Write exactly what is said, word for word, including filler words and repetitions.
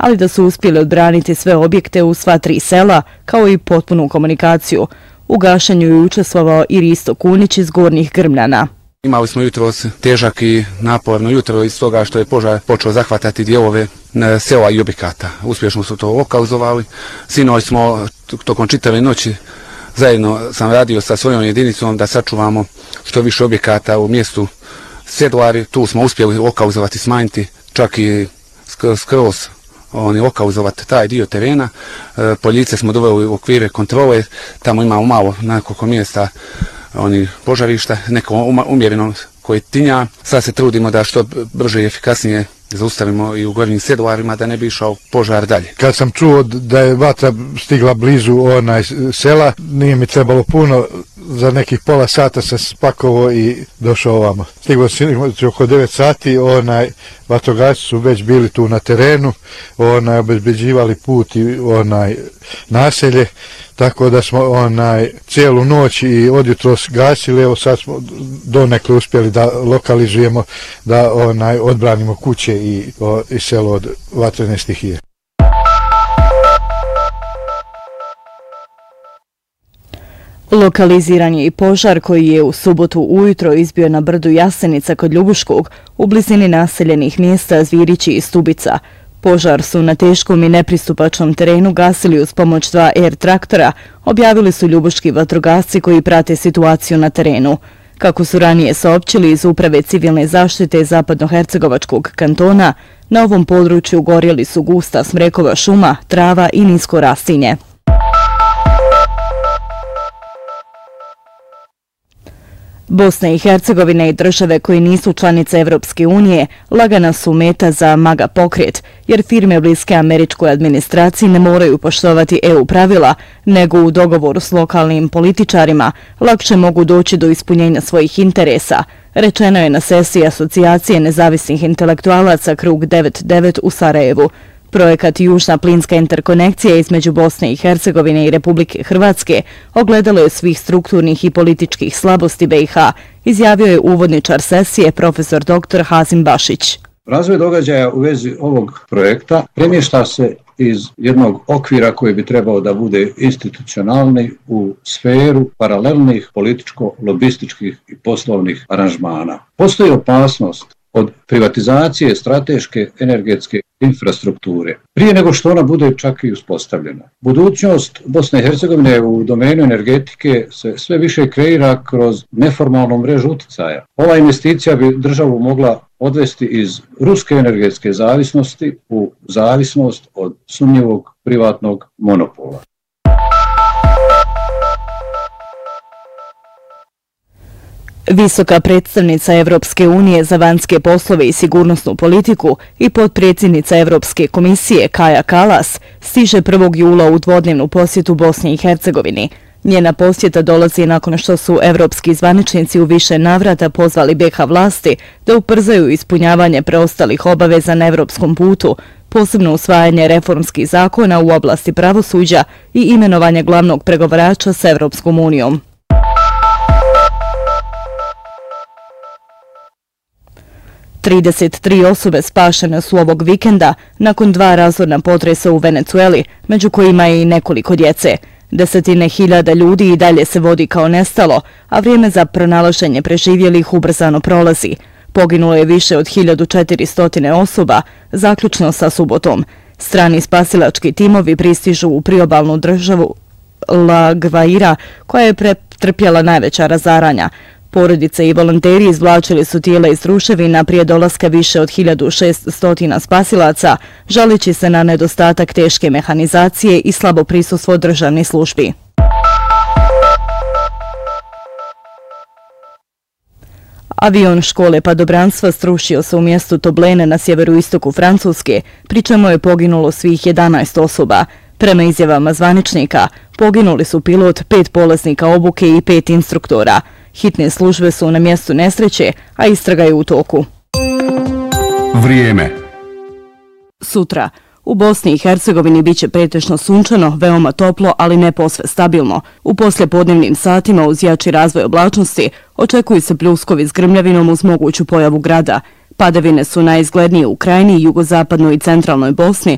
ali da su uspjeli odbraniti sve objekte u sva tri sela, kao i potpunu komunikaciju. U gašenju je učestvovao i Risto Kunić iz Gornjih Grmljana. Imali smo jutro težak i naporno jutro iz toga što je požar počeo zahvatati dijelove sela i objekata. Uspješno su to lokalizovali. Sinoć smo tokom čitave noći zajedno sam radio sa svojom jedinicom da sačuvamo što više objekata u mjestu Sedlari. Tu smo uspjeli lokalizovati, smanjiti, čak i skroz oni lokalizovati taj dio terena. Poljice smo doveli u okvire kontrole, tamo imamo malo na nekoliko mjesta oni požarišta, neko umjereno koje tinja. Sad se trudimo da što brže i efikasnije zaustavimo i u Gornjim Sedlarima da ne bi išao požar dalje. Kad sam čuo da je vatra stigla blizu onaj sela, nije mi trebalo puno, za nekih pola sata sam spakovao i došao ovamo. Stiglo se oko devet sati, onaj vatrogasci su već bili tu na terenu, onaj obezbeđivali put i onaj naselje, tako da smo onaj cijelu noć i odjutros gasili. Evo sad smo donekle uspjeli da lokalizujemo, da onaj odbranimo kuće i, o, i selo od vatrene stihije. Lokaliziran je i požar koji je u subotu ujutro izbio na brdu Jasenica kod Ljubuškog u blizini naseljenih mjesta Zvirići i Stubica. Požar su na teškom i nepristupačnom terenu gasili uz pomoć dva er traktora, objavili su ljubuški vatrogasci koji prate situaciju na terenu. Kako su ranije saopćili iz Uprave civilne zaštite Zapadnohercegovačkog kantona, na ovom području gorjeli su gusta smrekova šuma, trava i nisko rastinje. Bosna i Hercegovina i države koji nisu članice Evropske unije lagana su meta za MAGA pokret, jer firme bliske američkoj administraciji ne moraju poštovati e u pravila, nego u dogovoru s lokalnim političarima lakše mogu doći do ispunjenja svojih interesa, rečeno je na sesiji Asocijacije nezavisnih intelektualaca Krug devedeset devet u Sarajevu. Projekat Južna plinska interkonekcija između Bosne i Hercegovine i Republike Hrvatske ogledalo je svih strukturnih i političkih slabosti be i ha, izjavio je uvodničar sesije profesor doktor Hazim Bašić. Razvoj događaja u vezi ovog projekta premješta se iz jednog okvira koji bi trebao da bude institucionalni u sferu paralelnih političko-lobističkih i poslovnih aranžmana. Postoji opasnost od privatizacije strateške energetske infrastrukture, prije nego što ona bude čak i uspostavljena. Budućnost Bosne i Hercegovine u domenu energetike se sve više kreira kroz neformalnu mrežu uticaja. Ova investicija bi državu mogla odvesti iz ruske energetske zavisnosti u zavisnost od sumnjivog privatnog monopola. Visoka predstavnica Evropske unije za vanjske poslove i sigurnosnu politiku i potpredsjednica Evropske komisije Kaja Kallas stiže prvog jula u dvodnevnu posjetu Bosni i Hercegovini. Njena posjeta dolazi nakon što su evropski zvaničnici u više navrata pozvali be ha vlasti da ubrzaju ispunjavanje preostalih obaveza na evropskom putu, posebno usvajanje reformskih zakona u oblasti pravosuđa i imenovanje glavnog pregovarača s Evropskom unijom. trideset tri osobe spašene su ovog vikenda nakon dva razorna potresa u Venecueli, među kojima je i nekoliko djece. Desetine hiljada ljudi i dalje se vodi kao nestalo, a vrijeme za pronalaženje preživjelih ubrzano prolazi. Poginulo je više od hiljadu četiristo osoba, zaključno sa subotom. Strani spasilački timovi pristižu u priobalnu državu La Gvaira, koja je pretrpjela najveća razaranja. Porodice i volonteri izvlačili su tijela iz ruševina prije dolaska više od hiljadu šesto spasilaca, žaleći se na nedostatak teške mehanizacije i slabo prisustvo državnih službi. Avion škole padobranstva srušio se u mjestu Toblene na sjeveroistoku Francuske, pri čemu je poginulo svih jedanaest osoba. Prema izjavama zvaničnika, poginuli su pilot, pet polaznika obuke i pet instruktora. Hitne službe su na mjestu nesreće, a istraga je u toku. Vrijeme. Sutra. U Bosni i Hercegovini biće pretežno sunčano, veoma toplo, ali ne posve stabilno. U poslijepodnevnim satima uz jači razvoj oblačnosti očekuju se pljuskovi s grmljavinom uz moguću pojavu grada. Padavine su najizglednije u krajini, jugozapadnoj i centralnoj Bosni,